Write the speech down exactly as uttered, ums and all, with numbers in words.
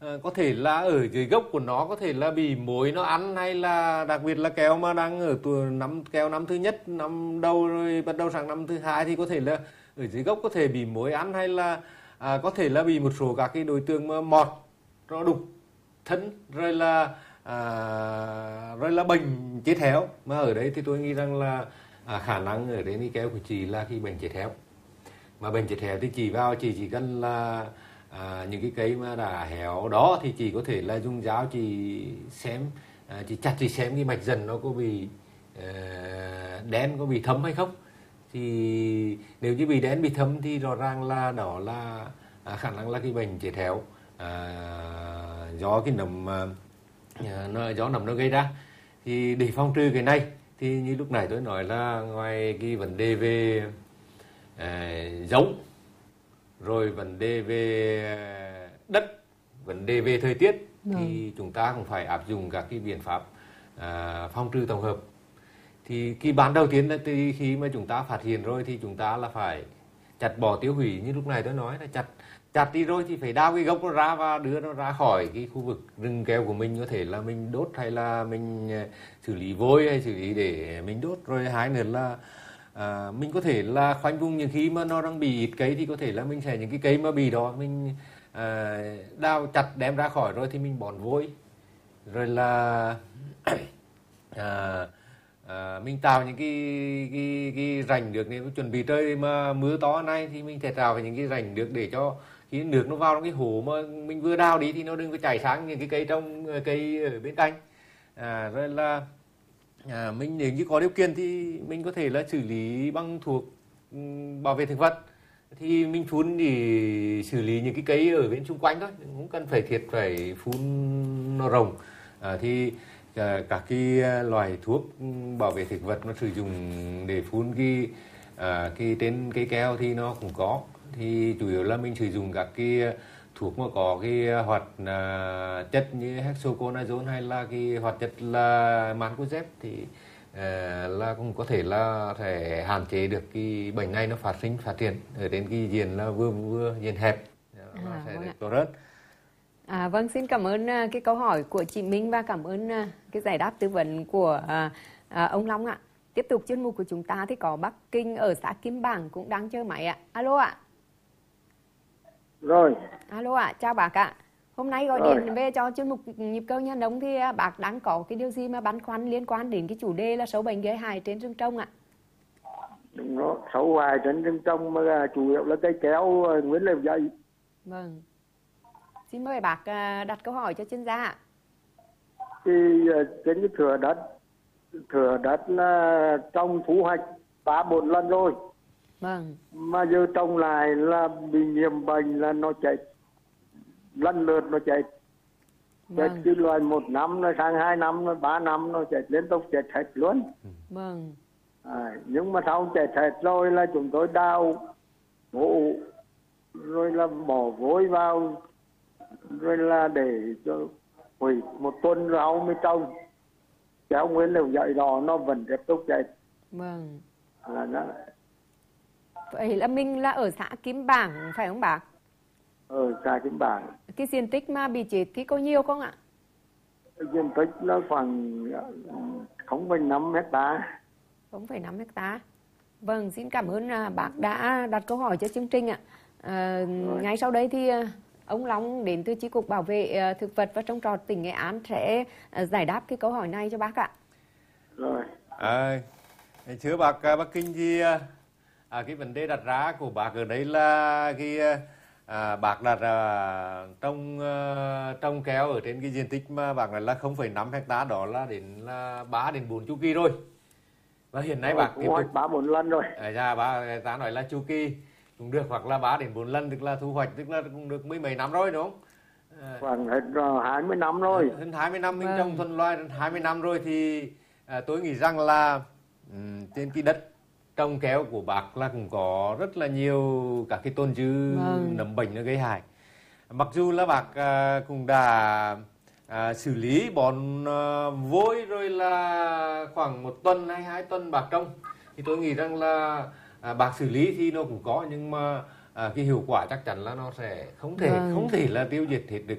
À, có thể là ở dưới gốc của nó có thể là bị muỗi nó ăn, hay là đặc biệt là keo mà đang ở tuổi năm keo năm thứ nhất, năm đầu rồi bắt đầu sang năm thứ hai thì có thể là ở dưới gốc có thể bị muỗi ăn, hay là à, có thể là bị một số các cái đối tượng mà mọt, nó đục thân, rồi là à, rồi là bệnh chết héo. Mà ở đấy thì tôi nghĩ rằng là à, khả năng ở đấy cái keo của chị là cái bệnh chết héo. Mà bệnh chết héo thì chị vào chị chỉ cần là à, những cái cây mà đã héo đó thì chị có thể là dùng dao chị xem, à, chị chặt chị xem cái mạch dần nó có bị uh, đen, có bị thấm hay không. Thì nếu như bị đen bị thấm thì rõ ràng là đó là à, khả năng là cái bệnh chết héo à, do cái nấm à, nó do nấm nó gây ra. Thì để phòng trừ cái này thì như lúc nãy tôi nói là ngoài cái vấn đề về à, giống, rồi vấn đề về đất, vấn đề về thời tiết, ừ. thì chúng ta cũng phải áp dụng các cái biện pháp à, phòng trừ tổng hợp. Thì cái ban đầu tiên là từ khi mà chúng ta phát hiện rồi thì chúng ta là phải chặt bỏ tiêu hủy, như lúc này tôi nói là chặt chặt đi rồi thì phải đào cái gốc nó ra và đưa nó ra khỏi cái khu vực rừng keo của mình. Có thể là mình đốt hay là mình xử lý vôi hay xử lý để mình đốt. Rồi hai nữa là à, mình có thể là khoanh vùng những khi mà nó đang bị ít cây thì có thể là mình sẽ những cái cây mà bị đó mình à, đào chặt đem ra khỏi rồi thì mình bón vôi. Rồi là à, à, mình tạo những cái cái cái rãnh nước, nếu chuẩn bị trời mà mưa to này thì mình sẽ tạo những cái rãnh nước để cho khi nước nó vào trong cái hồ mà mình vừa đào đi thì nó đừng có chảy sang những cái cây trong cây ở bên cạnh. À, rồi là à, mình nếu như có điều kiện thì mình có thể là xử lý bằng thuốc um, bảo vệ thực vật, thì mình phun để xử lý những cái cây ở bên xung quanh thôi, không cần phải thiệt phải phun nó rộng. À, thì à, các cái loại thuốc bảo vệ thực vật nó sử dụng để phun cái à, cái trên cây keo thì nó cũng có. Thì chủ yếu là mình sử dụng các cái thuốc mà có cái hoạt à, chất như hexaconazole hay là cái hoạt chất là mancozeb thì à, là cũng có thể là thể hạn chế được cái bệnh này nó phát sinh phát triển ở trên cái diện là vừa vừa diện hẹp, nó à, sẽ vâng được tốt hơn. À, vâng, xin cảm ơn uh, cái câu hỏi của chị Minh và cảm ơn uh, cái giải đáp tư vấn của uh, uh, ông Long ạ. Tiếp tục chuyên mục của chúng ta thì có Bắc Kinh ở xã Kim Bảng cũng đang chơi máy ạ. Alo ạ. Rồi. Alo ạ, chào bác ạ. Hôm nay gọi Rồi. điện về cho chuyên mục Nhịp Cầu Nhà Nông thì uh, bác đang có cái điều gì mà băn khoăn liên quan đến cái chủ đề là sâu bệnh gây hại trên rừng trồng ạ? Đúng đó, sâu hại trên rừng trồng mà chủ yếu là cây kéo nguyên liệu dây. Vâng. Xin mời bác đặt câu hỏi cho chuyên gia ạ. Thì trên cái thửa đất, thửa đất là trồng thu hoạch ba bốn lần rồi. Vâng. Mà giờ trồng lại là bị nhiễm bệnh là nó chết, lần lượt nó chết. Vâng. Chết từ loài một năm nó sang hai năm, nó ba năm nó chết liên tục chết hết luôn. Vâng. À, nhưng mà sau chết hết rồi là chúng tôi đào mổ, rồi là bỏ vôi vào, rồi là để cho hủy một tuần rau mới trồng, kéo nguyên liệu dậy đó nó vẫn tiếp tục chạy. Vâng. À, đó. Vậy là mình là ở xã Kim Bảng phải không bác? Ở xã Kim Bảng. Cái diện tích mà bị chết thì có nhiều không ạ? Diện tích nó khoảng không phẩy năm hectare. không phẩy năm hectare. Vâng, xin cảm ơn bác đã đặt câu hỏi cho chương trình ạ. À, ngay sau đây thì ông Long đến từ Chi cục Bảo vệ thực vật và trồng trọt tỉnh Nghệ An sẽ giải đáp cái câu hỏi này cho bác ạ. Rồi. À, thưa bác Bắc Kinh thì à, cái vấn đề đặt ra của bác ở đây là cái à, bác đặt à, trong uh, trồng keo ở trên cái diện tích mà bác nói là không phẩy năm hectare, đó là đến là ba đến bốn chu kỳ rồi. Và hiện nay rồi, bác tiếp tục ba bốn lần rồi. À, dạ, bà ta nói là chu kỳ cũng được, hoặc là ba đến bốn lần, tức là thu hoạch, tức là cũng được mấy mấy năm rồi đúng không? À, khoảng hết hai mươi năm rồi. Hơn hai mươi năm mình vâng. trồng thuần loài, hai mươi năm rồi thì à, tôi nghĩ rằng là um, trên cái đất trồng keo của bác là cũng có rất là nhiều các cái tồn dư vâng. nấm bệnh nó gây hại. Mặc dù là bác à, cũng đã à, xử lý bón à, vôi rồi là khoảng một tuần hay hai tuần bác trồng, thì tôi nghĩ rằng là à, bác xử lý thì nó cũng có, nhưng mà à, cái hiệu quả chắc chắn là nó sẽ không thể vâng. không thể là tiêu diệt hết được